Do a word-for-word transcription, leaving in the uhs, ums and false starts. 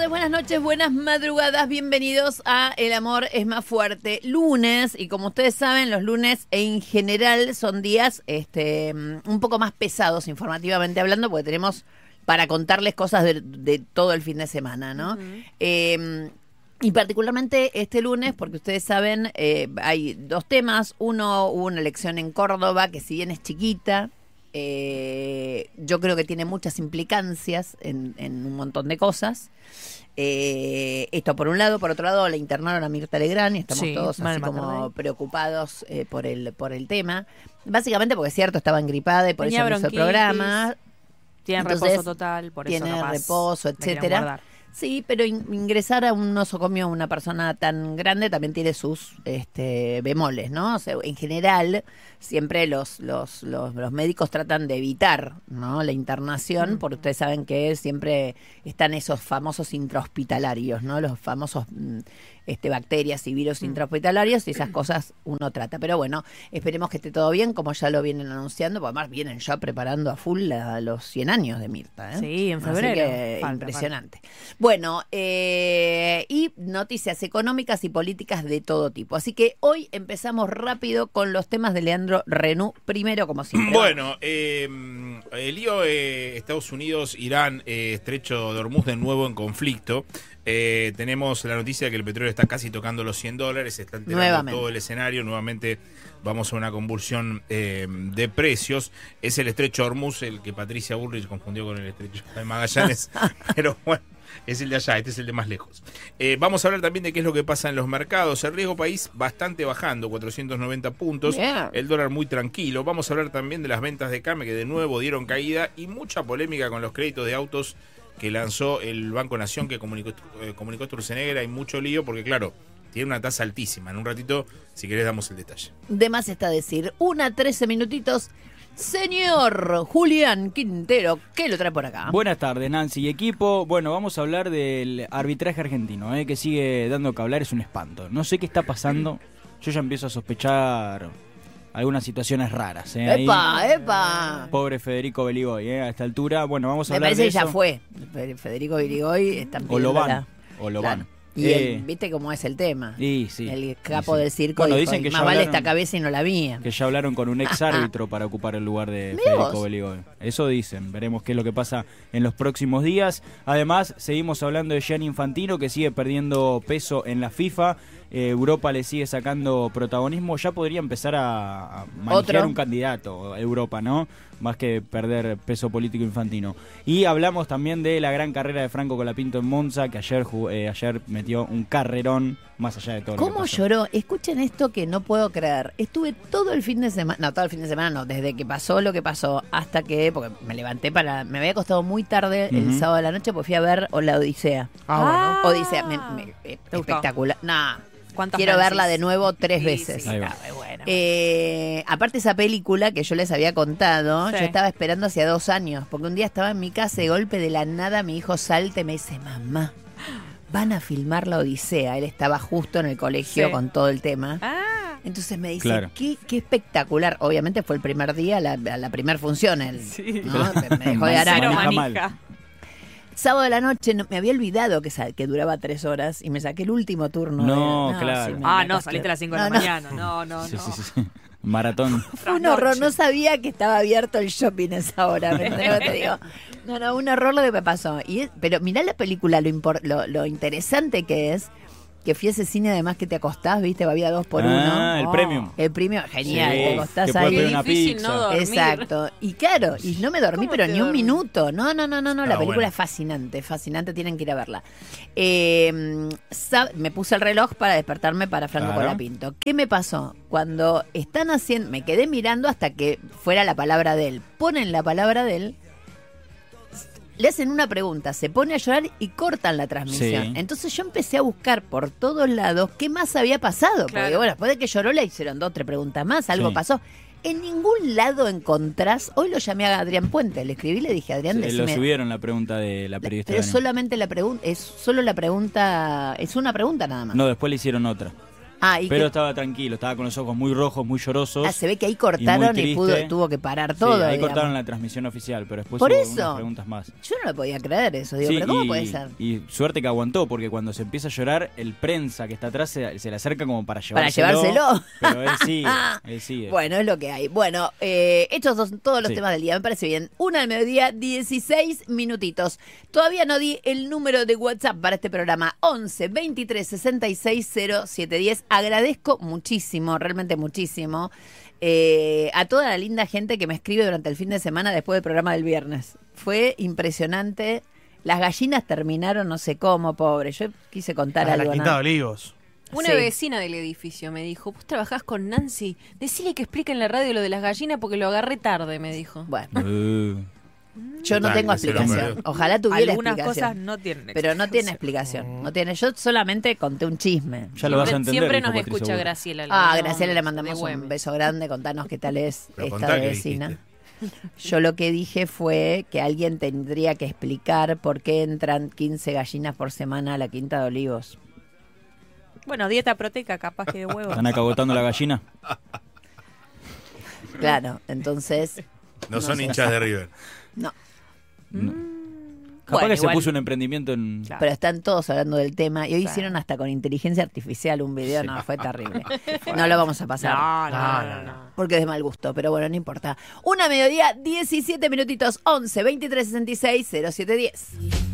tardes, buenas noches, buenas madrugadas, bienvenidos a El Amor es Más Fuerte, lunes, y como ustedes saben, los lunes en general son días este, un poco más pesados informativamente hablando, porque tenemos para contarles cosas de, de todo el fin de semana, ¿no? Uh-huh. Eh, y particularmente este lunes, porque ustedes saben, eh, hay dos temas. Uno, hubo una elección en Córdoba, que si bien es chiquita, Eh, yo creo que tiene muchas implicancias en, en un montón de cosas. Eh, esto por un lado, por otro lado, le internaron a Mirta Legrand y estamos sí, todos así como preocupados eh, por el por el tema. Básicamente porque es cierto, estaba engripada y por Tenía eso no hizo el programa. Tiene Entonces, reposo total, por eso tiene capaz reposo, etcétera. Sí, pero in- ingresar a un nosocomio a una persona tan grande también tiene sus este, bemoles, ¿no? O sea, en general, siempre los, los, los, los médicos tratan de evitar, ¿no?, la internación, mm. porque ustedes saben que siempre están esos famosos intrahospitalarios, ¿no? Los famosos este, bacterias y virus mm. intrahospitalarios, y esas cosas uno trata. Pero bueno, esperemos que esté todo bien, como ya lo vienen anunciando, porque además vienen ya preparando a full la, los cien años de Mirta, ¿eh? Sí, en febrero. Así que falta, impresionante. Falta. Bueno, eh, y noticias económicas y políticas de todo tipo. Así que hoy empezamos rápido con los temas de Leandro Renú. Primero, como siempre. Bueno, eh, el lío eh, Estados Unidos, Irán, eh, Estrecho de Hormuz de nuevo en conflicto. Eh, tenemos la noticia de que el petróleo está casi tocando los cien dólares, se está alterando todo el escenario, nuevamente vamos a una convulsión eh, de precios. Es el Estrecho de Hormuz, el que Patricia Bullrich confundió con el Estrecho de Magallanes, pero bueno, es el de allá, este es el de más lejos. Eh, vamos a hablar también de qué es lo que pasa en los mercados. El riesgo país bastante bajando, cuatrocientos noventa puntos, yeah. El dólar muy tranquilo. Vamos a hablar también de las ventas de Came, que de nuevo dieron caída, y mucha polémica con los créditos de autos que lanzó el Banco Nación, que comunicó, eh, comunicó Sturzenegger. Hay mucho lío porque, claro, tiene una tasa altísima. En un ratito, si querés, damos el detalle. De más está decir, una trece minutitos. Señor Julián Quintero, ¿qué lo trae por acá? Buenas tardes, Nancy y equipo. Bueno, vamos a hablar del arbitraje argentino, eh, que sigue dando que hablar, es un espanto. No sé qué está pasando, yo ya empiezo a sospechar algunas situaciones raras. Eh, ¡Epa, ahí, epa! Pobre Federico Beligoy, eh, a esta altura. Bueno, vamos a Me hablar de parece que eso. ya fue. Federico Beligoy está O lo van, o lo van. Claro. Y eh, él, viste cómo es el tema. Y, sí, el capo sí. del circo bueno, dijo, dicen que más ya vale hablaron, esta cabeza y no la mía. Que ya hablaron con un ex árbitro para ocupar el lugar de Mirá Federico vos. Beligoy. Eso dicen, veremos qué es lo que pasa en los próximos días. Además, seguimos hablando de Gianni Infantino, que sigue perdiendo peso en la FIFA. Eh, Europa le sigue sacando protagonismo. Ya podría empezar a, a manejar ¿Otro? un candidato, Europa, ¿no? Más que perder peso político Infantino. Y hablamos también de la gran carrera de Franco Colapinto en Monza, que ayer eh, ayer metió un carrerón, más allá de todo lo que ¿Cómo pasó. lloró? Escuchen esto que no puedo creer. Estuve todo el fin de semana, no, todo el fin de semana no, desde que pasó lo que pasó hasta que, porque me levanté para, me había costado muy tarde el Uh-huh. sábado de la noche, pues fui a ver La Odisea. Ah, bueno. Odisea, me, me, eh, espectacular. Nah, quiero veces? verla de nuevo tres sí, veces. Sí, Ahí va. ah, bueno. Eh, aparte esa película que yo les había contado, Sí. yo estaba esperando hacía dos años, porque un día estaba en mi casa y de golpe de la nada mi hijo salta y me dice, mamá, van a filmar La Odisea. Él estaba justo en el colegio Sí. con todo el tema. Ah, Entonces me dice, Claro. qué, qué espectacular. Obviamente fue el primer día, la, la primera función. Él, Sí. ¿no? me, me dejó de Cero araña. maneja manija. Sábado de la noche no, me había olvidado que, sa- que duraba tres horas y me saqué el último turno. No, de- claro. sí, me- Ah, me no, costó. saliste a las cinco de No, la no. mañana. No, no, Sí, no. sí, sí, sí. Maratón. Fue un horror, no sabía que estaba abierto el shopping a esa hora, ¿me entendés? Te digo. No, no, un horror lo que me pasó. Y es- pero mirá la película, lo, impor- lo, lo interesante que es, que fui a ese cine además que te acostás, viste, había dos por ah, uno. el Oh. premium. El premio, genial, Sí, te acostás que puede ahí. pedir una difícil pizza. no dormir. Exacto. Y claro, y no me dormí, ¿Cómo pero te ni un dormís? minuto. No, no, no, no, no. La Está película bueno. es fascinante, fascinante, tienen que ir a verla. Eh, sab- me puse el reloj para despertarme para Franco Claro. Colapinto. ¿Qué me pasó? Cuando están haciendo, me quedé mirando hasta que fuera la palabra de él. Ponen la palabra de él, le hacen una pregunta, se pone a llorar y cortan la transmisión. Sí. Entonces yo empecé a buscar por todos lados qué más había pasado. Porque Claro. bueno, después de que lloró le hicieron dos, tres preguntas más, algo Sí. pasó. En ningún lado encontrás, hoy lo llamé a Adrián Puente, le escribí y le dije, Adrián, Sí, lo decime, subieron la pregunta de la periodista. pero Dani. solamente la pregunta, es solo la pregunta, es una pregunta nada más. No, después le hicieron otra. Ah, ¿y pero qué? estaba tranquilo, estaba con los ojos muy rojos, muy llorosos. Ah, se ve que ahí cortaron y, y pudo, triste. tuvo que parar Sí, todo. ahí digamos. cortaron la transmisión oficial, pero después ¿Por hubo eso? unas preguntas más. Yo no lo podía creer eso, digo, Sí, pero ¿cómo y, puede ser? Y suerte que aguantó, porque cuando se empieza a llorar, el prensa que está atrás se, se le acerca como para Para llevárselo. llevárselo. Pero él sigue, él sigue. Bueno, es lo que hay. Bueno, eh, estos son todos los Sí. temas del día, me parece bien. Una al mediodía, dieciséis minutitos. Todavía no di el número de WhatsApp para este programa, once veintitrés sesenta y seis cero siete diez. Agradezco muchísimo, realmente muchísimo, eh, a toda la linda gente que me escribe durante el fin de semana después del programa del viernes. Fue impresionante. Las gallinas terminaron no sé cómo, pobre. Yo quise contar A la algo. Quinta ¿no? de Olivos. Una Sí. vecina del edificio me dijo, vos trabajás con Nancy, decile que explique en la radio lo de las gallinas porque lo agarré tarde, me dijo. Bueno, Eh, yo no Total, tengo que se lo explicación. perdió. Ojalá tuviera Algunas explicación. cosas no tienen Pero no tiene explicación. explicación. No tiene. Yo solamente conté un chisme. ya lo vas a Siempre- entender. Siempre dijo nos Patricio escucha Bull. Graciela. Ah, de Graciela le Güemes, mandamos de un Güemes. beso grande. Contanos qué tal es Pero esta contá qué vecina. dijiste. Yo lo que dije fue que alguien tendría que explicar por qué entran quince gallinas por semana a la Quinta de Olivos. Bueno, dieta proteica, capaz que de huevo. ¿Están acabotando la gallina? Claro, entonces, No, No son sé. hinchas de River. no. No. Capaz Bueno, que se igual- puso un emprendimiento en... Claro. Pero están todos hablando del tema. Y hoy Sí. hicieron hasta con inteligencia artificial un video. Sí. No, fue terrible. No lo vamos a pasar. No, no, No, no, no, no. Porque es de mal gusto, pero bueno, no importa. Una mediodía, diecisiete minutitos, once veintitrés sesenta y seis cero siete diez.